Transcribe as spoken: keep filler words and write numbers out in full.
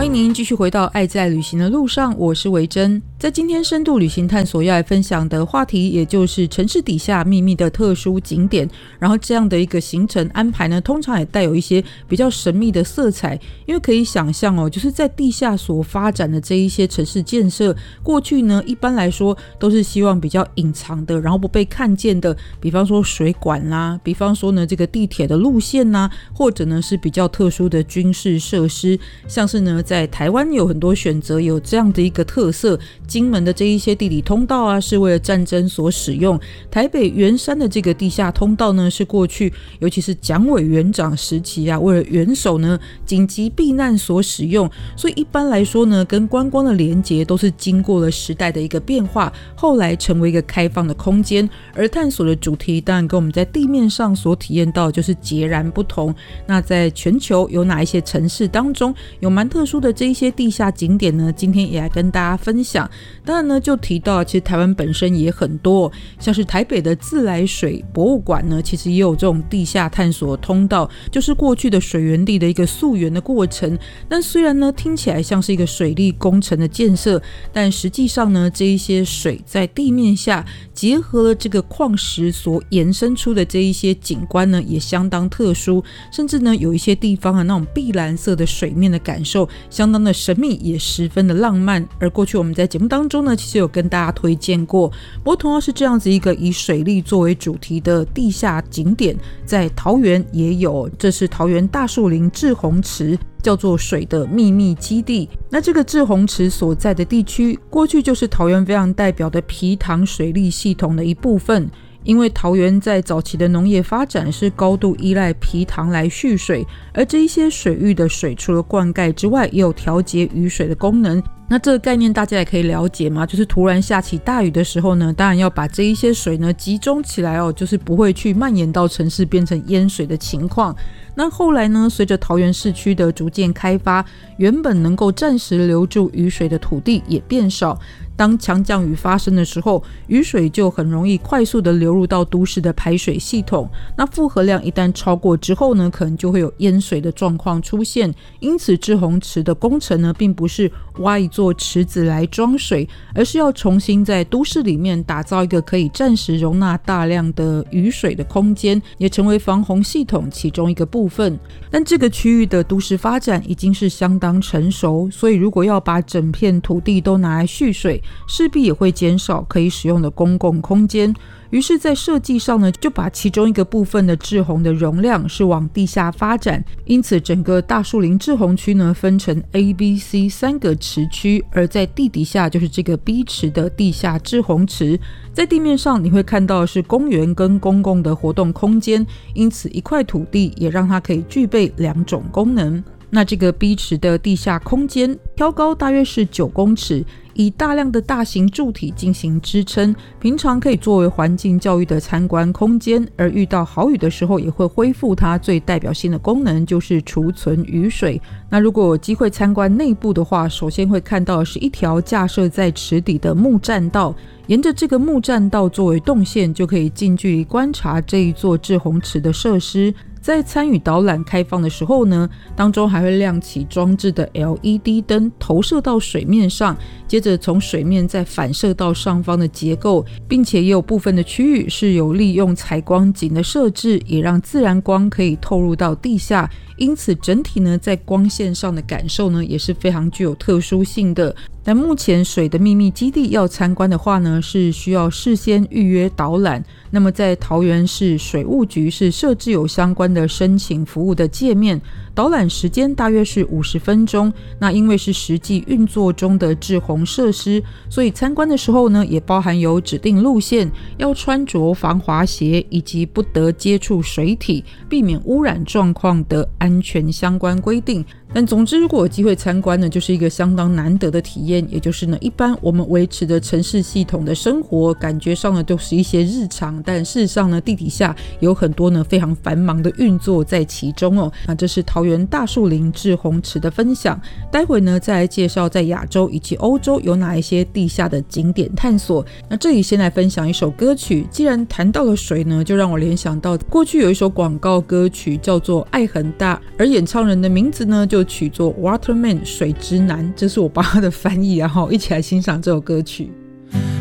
欢迎您继续回到爱在旅行的路上，我是维珍。在今天深度旅行探索要来分享的话题，也就是城市底下秘密的特殊景点。然后这样的一个行程安排呢，通常也带有一些比较神秘的色彩，因为可以想象哦，就是在地下所发展的这一些城市建设，过去呢一般来说都是希望比较隐藏的，然后不被看见的，比方说水管啦，比方说呢这个地铁的路线啦，或者呢是比较特殊的军事设施，像是呢在台湾有很多选择有这样的一个特色，金门的这一些地理通道啊是为了战争所使用，台北圆山的这个地下通道呢是过去尤其是蒋委员长时期啊为了元首呢紧急避难所使用，所以一般来说呢跟观光的连结都是经过了时代的一个变化，后来成为一个开放的空间，而探索的主题当然跟我们在地面上所体验到就是截然不同。那在全球有哪一些城市当中有蛮特殊的这一些地下景点呢？今天也来跟大家分享。当然呢就提到其实台湾本身也很多，像是台北的自来水博物馆呢其实也有这种地下探索通道，就是过去的水源地的一个溯源的过程。但虽然呢听起来像是一个水利工程的建设，但实际上呢这一些水在地面下结合了这个矿石所延伸出的这一些景观呢也相当特殊，甚至呢有一些地方啊那种碧蓝色的水面的感受相当的神秘，也十分的浪漫。而过去我们在节目当中呢其实有跟大家推荐过，不过同样是这样子一个以水利作为主题的地下景点，在桃园也有，这是桃园大树林滞洪池，叫做水的秘密基地。那这个滞洪池所在的地区过去就是桃园非常代表的埤塘水利系统的一部分，因为桃园在早期的农业发展是高度依赖埤塘来蓄水，而这一些水域的水除了灌溉之外也有调节雨水的功能。那这个概念大家也可以了解嘛，就是突然下起大雨的时候呢，当然要把这一些水呢集中起来哦，就是不会去蔓延到城市变成淹水的情况。那后来呢，随着桃园市区的逐渐开发，原本能够暂时留住雨水的土地也变少，当强降雨发生的时候，雨水就很容易快速的流入到都市的排水系统，那负荷量一旦超过之后呢，可能就会有淹水的状况出现。因此滞洪池的工程呢，并不是挖一座池子来装水，而是要重新在都市里面打造一个可以暂时容纳大量的雨水的空间，也成为防洪系统其中一个部分。但这个区域的都市发展已经是相当成熟，所以如果要把整片土地都拿来蓄水，势必也会减少可以使用的公共空间。于是在设计上呢，就把其中一个部分的滞洪的容量是往地下发展，因此整个大树林滞洪区呢分成 A、B、C 三个池区，而在地底下就是这个 B 池的地下滞洪池。在地面上你会看到的是公园跟公共的活动空间，因此一块土地也让它可以具备两种功能。那这个 B 池的地下空间挑高大约是九公尺，以大量的大型柱体进行支撑，平常可以作为环境教育的参观空间，而遇到豪雨的时候也会恢复它最代表性的功能，就是储存雨水。那如果有机会参观内部的话，首先会看到的是一条架设在池底的木栈道，沿着这个木栈道作为动线，就可以近距离观察这一座滞洪池的设施。在参与导览开放的时候呢，当中还会亮起装置的 L E D 灯，投射到水面上，接着从水面再反射到上方的结构，并且也有部分的区域是有利用采光井的设置，也让自然光可以透入到地下，因此整体呢在光线上的感受呢也是非常具有特殊性的。但目前水的秘密基地要参观的话呢，是需要事先预约导览。那么在桃园市水务局是设置有相关的申请服务的界面，导览时间大约是五十分钟。那因为是实际运作中的滞洪设施，所以参观的时候呢，也包含有指定路线，要穿着防滑鞋，以及不得接触水体，避免污染状况的安全相关规定。但总之如果有机会参观呢，就是一个相当难得的体验，也就是呢一般我们维持的城市系统的生活感觉上呢都是一些日常，但事实上呢地底下有很多呢非常繁忙的运作在其中哦。那这是桃园大树林滞洪池的分享，待会呢再来介绍在亚洲以及欧洲有哪一些地下的景点探索。那这里先来分享一首歌曲，既然谈到了水呢，就让我联想到过去有一首广告歌曲叫做爱很大，而演唱人的名字呢就取作 Waterman 水之男，这是我帮他的翻译，然后一起来欣赏这首歌曲。